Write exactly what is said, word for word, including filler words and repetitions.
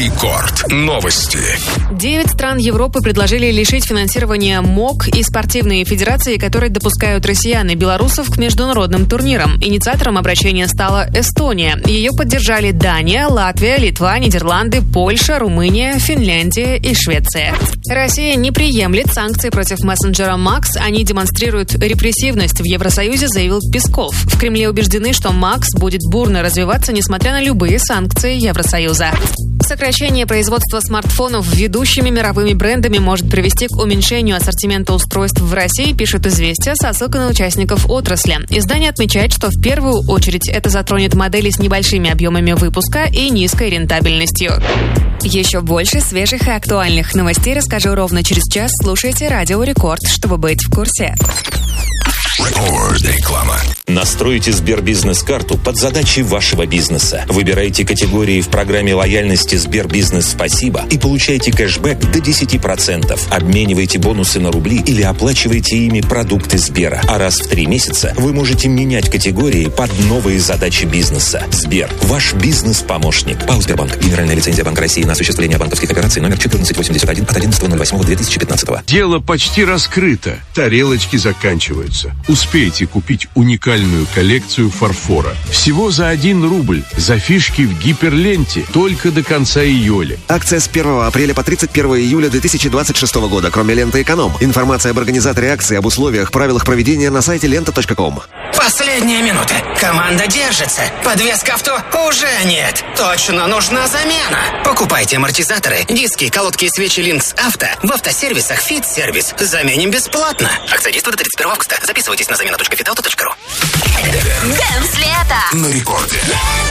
Рекорд. Новости. Девять стран Европы предложили лишить финансирования МОК и спортивные федерации, которые допускают россиян и белорусов к международным турнирам. Инициатором обращения стала Эстония. Ее поддержали Дания, Латвия, Литва, Нидерланды, Польша, Румыния, Финляндия и Швеция. Россия не приемлет санкции против мессенджера Макс. Они демонстрируют репрессивность в Евросоюзе, заявил Песков. В Кремле убеждены, что Макс будет бурно развиваться, несмотря на любые санкции Евросоюза. Сокращение производства смартфонов ведущими мировыми брендами может привести к уменьшению ассортимента устройств в России, пишет «Известия» со ссылкой на участников отрасли. Издание отмечает, что в первую очередь это затронет модели с небольшими объемами выпуска и низкой рентабельностью. Еще больше свежих и актуальных новостей расскажу ровно через час. Слушайте Радио Рекорд, чтобы быть в курсе. Реклама. Настройте Сбербизнес-карту под задачи вашего бизнеса. Выбирайте категории в программе лояльности Сбербизнес Спасибо и получайте кэшбэк до десять процентов. Обменивайте бонусы на рубли или оплачивайте ими продукты Сбера. А раз в три месяца вы можете менять категории под новые задачи бизнеса. Сбер. Ваш бизнес-помощник. ПАО «Сбербанк». Генеральная лицензия Банка России на осуществление банковских операций номер четырнадцать восемьдесят один от одиннадцатого ноль восьмого две тысячи пятнадцатого. Дело почти раскрыто. Тарелочки заканчиваются. Успейте купить уникальную коллекцию фарфора. Всего за один рубль. За фишки в гиперленте. Только до конца июля. Акция с первого апреля по тридцать первого июля две тысячи двадцать шестого года. Кроме ленты «Эконом». Информация об организаторе акции, об условиях, правилах проведения на сайте лента точка ком. Последняя минута. Команда держится. Подвески авто уже нет. Точно нужна замена. Покупайте амортизаторы, диски, колодки и свечи Линкс Авто в автосервисах «Фит-сервис». Заменим бесплатно. Акция действует до тридцать первого августа. Записывайтесь на замена точка фитауто точка ру. Дэнс лето. На рекорде.